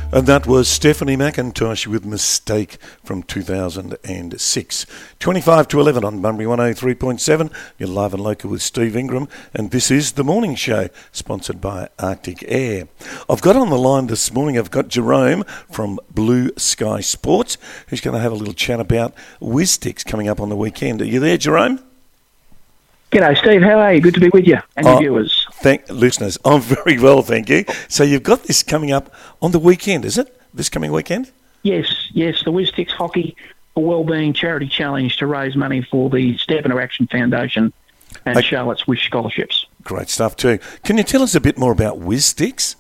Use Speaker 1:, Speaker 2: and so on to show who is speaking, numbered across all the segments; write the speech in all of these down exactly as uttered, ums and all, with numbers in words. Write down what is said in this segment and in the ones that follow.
Speaker 1: And that was Stephanie McIntosh with Mistake from two thousand six. twenty-five to eleven on Bunbury one oh three point seven. You're live and local with Steve Ingram. And this is The Morning Show, sponsored by Arctic Air. I've got on the line this morning, I've got Jerome from Blue Sky Sports, who's going to have a little chat about WizSticks coming up on the weekend. Are you there, Jerome?
Speaker 2: G'day, Steve. How are you? Good to be with you and your
Speaker 1: oh,
Speaker 2: viewers.
Speaker 1: Thank listeners. I'm very well, thank you. So you've got this coming up on the weekend, is it? This coming weekend?
Speaker 2: Yes, yes. The WizSticks Hockey for Wellbeing Charity Challenge to raise money for the Step Into Action Foundation and okay. Charlotte's Wish Scholarships.
Speaker 1: Great stuff too. Can you tell us a bit more about WizSticks?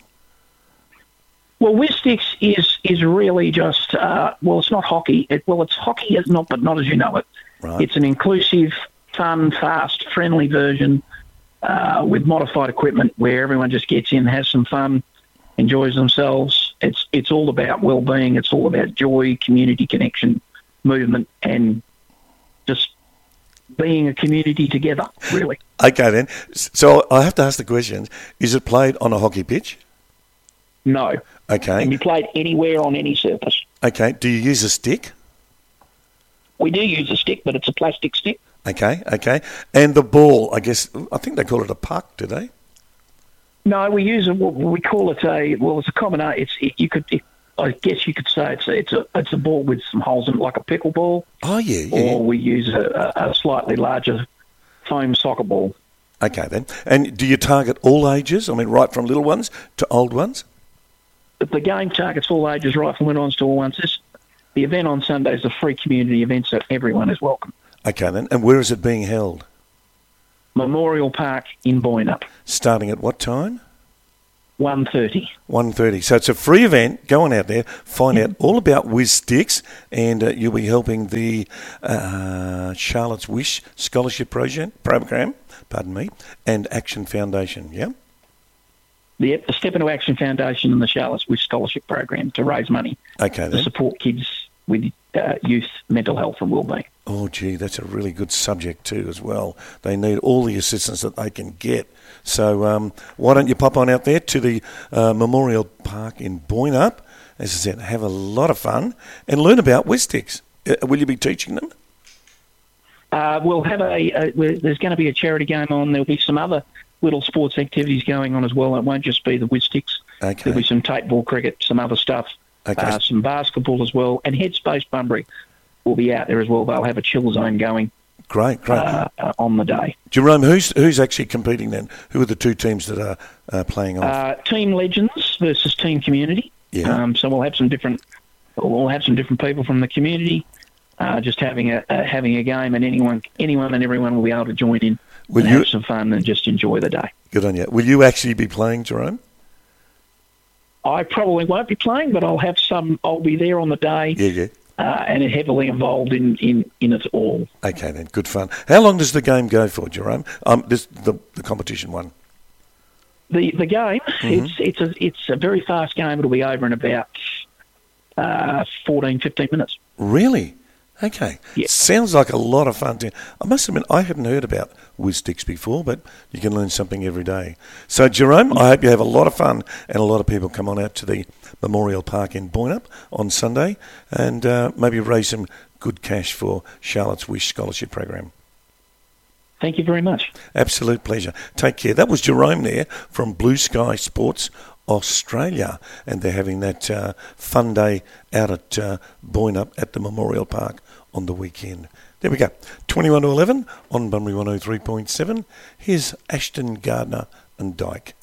Speaker 2: Well, WizSticks is is really just uh, well, it's not hockey. It, well, it's hockey, it's not, but not as you know it.
Speaker 1: Right.
Speaker 2: It's an inclusive, fun, fast, friendly version uh, with modified equipment where everyone just gets in, has some fun, enjoys themselves. It's it's all about well-being. It's all about joy, community connection, movement, and just being a community together, really.
Speaker 1: Okay, then. So I have to ask the question, is it played on a hockey pitch?
Speaker 2: No.
Speaker 1: Okay.
Speaker 2: Can be played anywhere on any surface.
Speaker 1: Okay. Do you use a stick?
Speaker 2: We do use a stick, but it's a plastic stick.
Speaker 1: Okay, okay. And the ball, I guess, I think they call it a puck, do they?
Speaker 2: No, we use a, we call it a, well, it's a combination. It's, it, you could, it, I guess you could say it's a, it's a, it's a ball with some holes in it, like a pickleball.
Speaker 1: Oh, yeah, yeah.
Speaker 2: Or we use a, a slightly larger foam soccer ball.
Speaker 1: Okay, then. And do you target all ages? I mean, right from little ones to old ones?
Speaker 2: The game targets all ages, right from little ones to all ones. This, the event on Sunday is a free community event, so everyone is welcome.
Speaker 1: Okay, then. And where is it being held?
Speaker 2: Memorial Park in Boynup.
Speaker 1: Starting at what time?
Speaker 2: one thirty.
Speaker 1: one thirty. So it's a free event. Go on out there, find out all about WizSticks, and uh, you'll be helping the uh, Charlotte's Wish Scholarship Project Program, pardon me, and Action Foundation, yeah?
Speaker 2: The, the Step Into Action Foundation and the Charlotte's Wish Scholarship Program to raise money
Speaker 1: okay, then.
Speaker 2: to support kids with uh, youth mental health and wellbeing.
Speaker 1: Oh, gee, that's a really good subject too as well. They need all the assistance that they can get. So um, why don't you pop on out there to the uh, Memorial Park in Boynup, as I said, have a lot of fun and learn about WizSticks. Uh, will you be teaching them?
Speaker 2: Uh, we'll have a, a, there's going to be a charity game on. There'll be some other little sports activities going on as well. It won't just be the WizSticks.
Speaker 1: Okay.
Speaker 2: There'll be some tape ball cricket, some other stuff,
Speaker 1: okay.
Speaker 2: uh, some basketball as well, and Headspace Bunbury will be out there as well. They'll have a chill zone going.
Speaker 1: Great, great.
Speaker 2: Uh, uh, on the day.
Speaker 1: Jerome, who's who's actually competing then? Who are the two teams that are uh, playing off?
Speaker 2: Uh, Team Legends versus Team Community.
Speaker 1: Yeah.
Speaker 2: Um, so we'll have some different. We'll have some different people from the community, uh, just having a uh, having a game, and anyone, anyone, and everyone will be able to join in
Speaker 1: will
Speaker 2: and
Speaker 1: you,
Speaker 2: have some fun and just enjoy the day.
Speaker 1: Good on you. Will you actually be playing, Jerome?
Speaker 2: I probably won't be playing, but I'll have some. I'll be there on the day.
Speaker 1: Yeah, yeah.
Speaker 2: Uh, and heavily involved in, in, in it all.
Speaker 1: Okay, then, good fun. How long does the game go for, Jerome? Um, this the the competition one.
Speaker 2: The the game,
Speaker 1: mm-hmm.
Speaker 2: it's it's a it's a very fast game. It'll be over in about uh, fourteen, fifteen minutes.
Speaker 1: Really? Okay.
Speaker 2: Yeah.
Speaker 1: Sounds like a lot of fun. To, I must admit, I hadn't heard about WizSticks before, but you can learn something every day. So, Jerome, I hope you have a lot of fun and a lot of people come on out to the Memorial Park in Boynup on Sunday and uh, maybe raise some good cash for Charlotte's Wish Scholarship Program.
Speaker 2: Thank you very much.
Speaker 1: Absolute pleasure. Take care. That was Jerome there from Blue Sky Sports Australia, and they're having that uh, fun day out at uh, Boynup at the Memorial Park on the weekend. There we go. twenty-one to eleven on Bunbury one oh three point seven. Here's Ashton Gardner and Dyke.